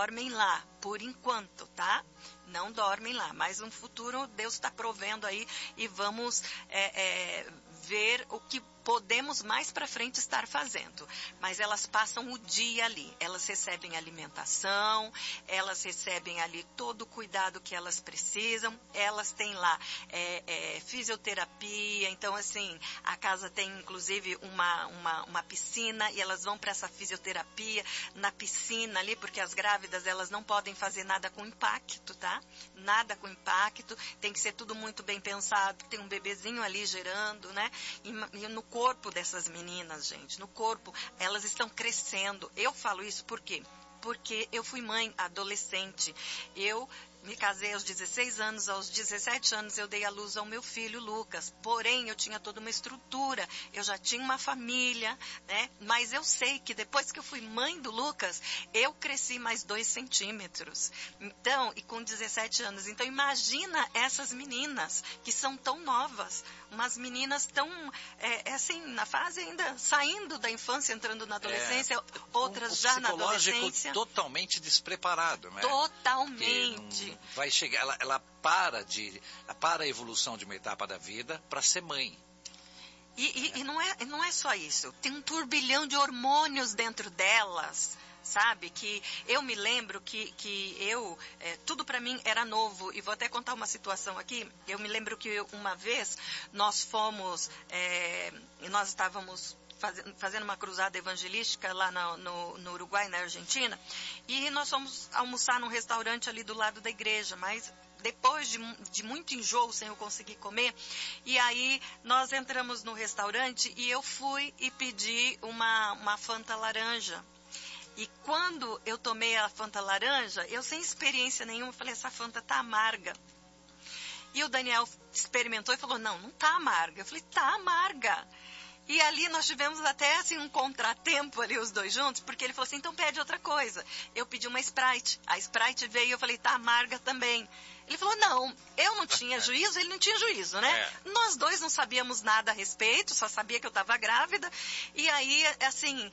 dormem lá, por enquanto, tá? Não dormem lá, mas no futuro Deus está provendo aí e vamos ver o que podemos mais para frente estar fazendo. Mas elas passam o dia ali, elas recebem alimentação, elas recebem ali todo o cuidado que elas precisam, elas têm lá fisioterapia, então assim, a casa tem inclusive uma piscina e elas vão para essa fisioterapia na piscina ali, porque as grávidas elas não podem fazer nada com impacto, tá? Nada com impacto, tem que ser tudo muito bem pensado, tem um bebezinho ali gerando, né? E no corpo dessas meninas, gente, no corpo, elas estão crescendo. Eu falo isso por quê? Porque eu fui mãe adolescente. Eu me casei aos 16 anos, aos 17 anos eu dei à luz ao meu filho Lucas. Porém, eu tinha toda uma estrutura, eu já tinha uma família, né? Mas eu sei que depois que eu fui mãe do Lucas, eu cresci mais 2 centímetros. Então, e com 17 anos. Então, imagina essas meninas que são tão novas, umas meninas tão, assim, na fase ainda saindo da infância, entrando na adolescência, outras já na adolescência. Totalmente despreparado, né? Totalmente. Vai chegar, ela para a evolução de uma etapa da vida para ser mãe. E não é só isso. Tem um turbilhão de hormônios dentro delas, sabe? Que eu me lembro que tudo para mim era novo. E vou até contar uma situação aqui. Eu me lembro que uma vez nós fomos, nós estávamos fazendo uma cruzada evangelística lá no Uruguai, na Argentina, e nós fomos almoçar num restaurante ali do lado da igreja, mas depois de muito enjoo sem eu conseguir comer, e aí nós entramos no restaurante e eu fui e pedi uma Fanta laranja. E quando eu tomei a Fanta laranja, eu sem experiência nenhuma, falei, essa Fanta tá amarga. E o Daniel experimentou e falou, não tá amarga. Eu falei, tá amarga. E ali nós tivemos até assim, um contratempo ali, os dois juntos, porque ele falou assim, então pede outra coisa. Eu pedi uma Sprite. A Sprite veio e eu falei, tá amarga também. Ele falou, não, eu não tinha juízo, ele não tinha juízo, né? Nós dois não sabíamos nada a respeito, só sabia que eu estava grávida. E aí, assim,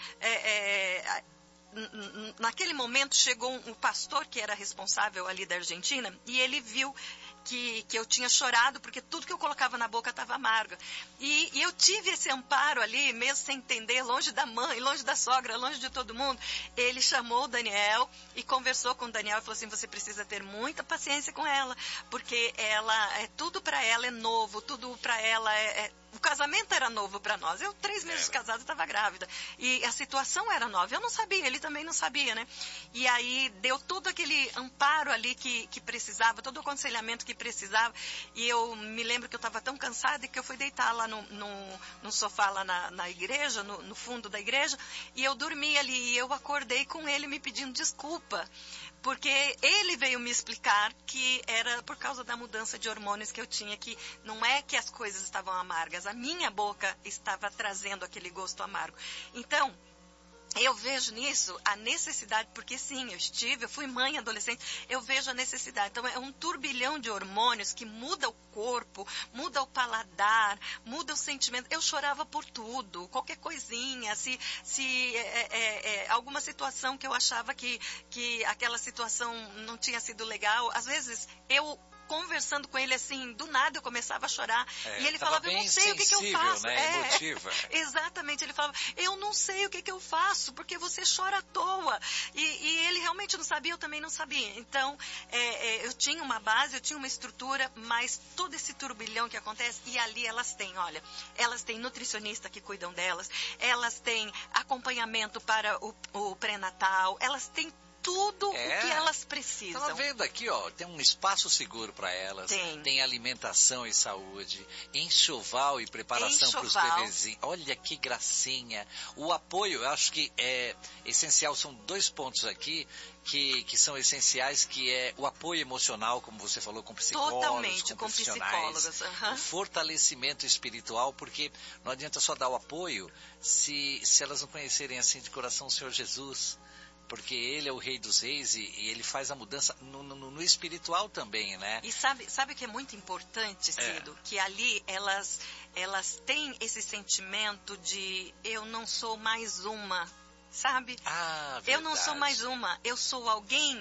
naquele momento chegou um pastor que era responsável ali da Argentina, e ele viu que eu tinha chorado, porque tudo que eu colocava na boca estava amargo. E eu tive esse amparo ali, mesmo sem entender, longe da mãe, longe da sogra, longe de todo mundo. Ele chamou o Daniel e conversou com o Daniel e falou assim, você precisa ter muita paciência com ela, porque tudo para ela é novo, tudo para ela o casamento era novo para nós. Eu, 3 meses de casada, estava grávida. E a situação era nova. Eu não sabia, ele também não sabia, né? E aí deu todo aquele amparo ali que precisava, todo o aconselhamento que precisava. E eu me lembro que eu estava tão cansada que eu fui deitar lá no sofá, lá na igreja, no fundo da igreja. E eu dormi ali. E eu acordei com ele me pedindo desculpa. Porque ele veio me explicar que era por causa da mudança de hormônios que eu tinha, que não é que as coisas estavam amargas, a minha boca estava trazendo aquele gosto amargo. Então, eu vejo nisso a necessidade, porque sim, eu fui mãe adolescente, eu vejo a necessidade. Então, é um turbilhão de hormônios que muda o corpo, muda o paladar, muda o sentimento. Eu chorava por tudo, qualquer coisinha, se alguma situação que eu achava que aquela situação não tinha sido legal, às vezes eu conversando com ele assim, do nada eu começava a chorar. E ele falava, eu não sei o que eu faço. Né? Emotiva. Exatamente, ele falava, eu não sei o que eu faço, porque você chora à toa. E ele realmente não sabia, eu também não sabia. Então, eu tinha uma base, eu tinha uma estrutura, mas todo esse turbilhão que acontece, e ali elas têm, olha, elas têm nutricionista que cuidam delas, elas têm acompanhamento para o pré-natal, elas têm tudo o que elas precisam. Estava vendo aqui, ó, tem um espaço seguro para elas, tem alimentação e saúde, enxoval e preparação para os bebezinhos. Olha que gracinha. O apoio, eu acho que é essencial, são 2 pontos aqui que são essenciais, que é o apoio emocional, como você falou, com psicólogos, totalmente, com profissionais, psicólogos. o fortalecimento espiritual, porque não adianta só dar o apoio se elas não conhecerem assim de coração o Senhor Jesus. Porque ele é o Rei dos Reis e ele faz a mudança no espiritual também, né? E sabe o que é muito importante, Cido? Que ali elas têm esse sentimento de eu não sou mais uma, sabe? Ah, verdade. Eu não sou mais uma, eu sou alguém